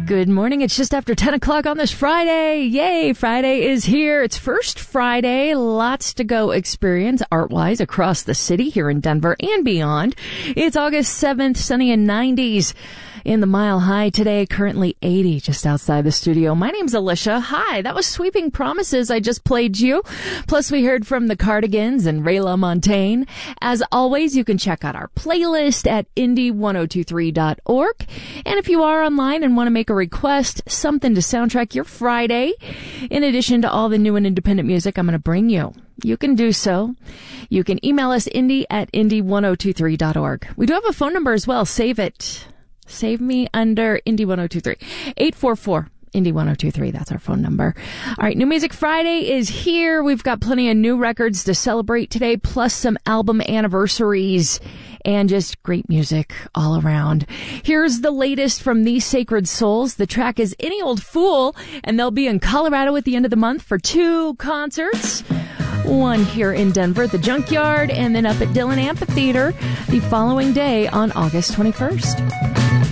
Good morning. It's just after 10 o'clock on this Friday. Yay, Friday is here. It's First Friday. Lots to go experience art-wise across the city here in Denver and beyond. It's August 7th, sunny and 90s in the Mile High today, currently 80 just outside the studio. My name's Alicia. Hi, that was Sweeping Promises I just played you. Plus, we heard from the Cardigans and Ray LaMontagne. As always, you can check out our playlist at indie1023.org. And if you are online and want to make a request, something to soundtrack your Friday, in addition to all the new and independent music I'm going to bring you, you can do so. You can email us indie@indie1023.org. We do have a phone number as well. Save it. Save me under Indie1023. 844 Indie1023. That's our phone number. All right. New Music Friday is here. We've got plenty of new records to celebrate today, plus some album anniversaries and just great music all around. Here's the latest from These Sacred Souls. The track is Any Old Fool, and they'll be in Colorado at the end of the month for 2 concerts. One here in Denver at the Junkyard, and then up at Dillon Amphitheater the following day on August 21st.